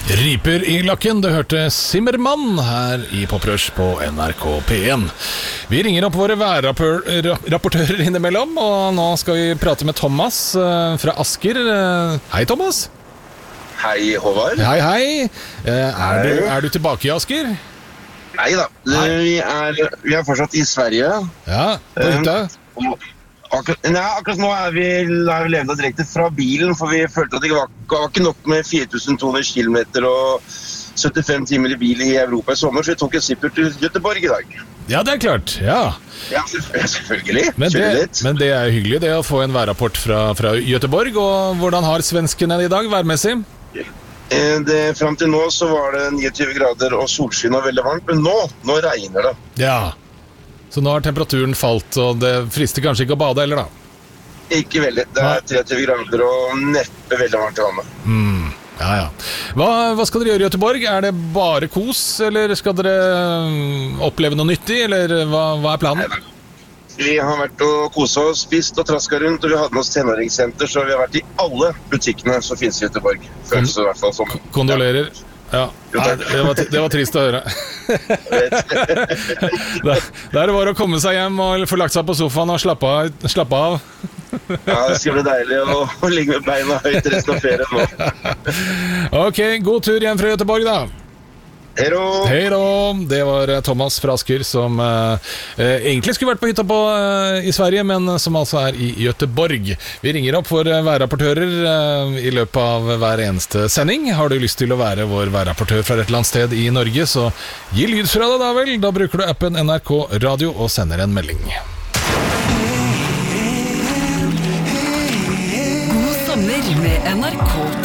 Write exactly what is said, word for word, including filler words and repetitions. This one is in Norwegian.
Riper i lakken, du hørte Simmermann her i Poprush på N R K P en. Vi ringer opp våre værrapportører innimellom, og nå skal vi prate med Thomas fra Asker. Hei, Thomas. Hei, Håvard. Hei, hei. Er du, er du tilbake i Asker? Nei da, vi er, vi er fortsatt i Sverige. Ja, på hytta. Um, Akkurat, nei, akkurat nå er vi, er vi levet direkte fra bilen, for vi følte at det var, var ikke nok med fire tusen to hundre kilometer og syttifem timer i bil i Europa i sommer, så vi tok en sipper til Göteborg i dag. Ja, det er klart, ja. Ja, selvfølgelig. Men det, men det er hyggelig det å få en værrapport fra, fra Göteborg, og hvordan har svenskene i dag værmessig? Det, frem til nå så var det niogtyve grader og solskinn og veldig varmt, men nå, nå regner det. Ja. Så nå har temperaturen falt, og det frister kanskje ikke å bade heller, da? Ikke veldig. Det er treogtyve grader og neppe veldig varmt i vannet. Mm, ja, ja. Hva, hva skal dere gjøre i Göteborg? Er det bare kos, eller skal dere oppleve noe nyttig, eller hva, hva er planen? Nei, vi har vært og koset oss, spist og trasket rundt, og vi hadde noen tenåringssenter, så vi har vært i alle butikkene som finnes i Göteborg. Føles det i hvert fall som. Kondolerer. Ja, Nei, det, var, det var trist å høre. Da er det bare å komme seg hjem og få lagt seg på sofaen og slappe av, slappe av. Ja, det skal bli deilig å, å ligge med beina høyt resten av ferien nå. Ok, god tur hjem fra Göteborg da. Hei då! Hei då! Det var Thomas fra Asker som eh, egentlig skulle vært på hytta på, eh, i Sverige, men som altså er i Göteborg. Vi ringer opp for værrapportører eh, i løpet av hver eneste sending. Har du lyst til å være vår værrapportør fra et eller annet sted i Norge, så gi lyd fra deg da vel. Da bruker du appen N R K Radio og sender en melding. God sommer med N R K.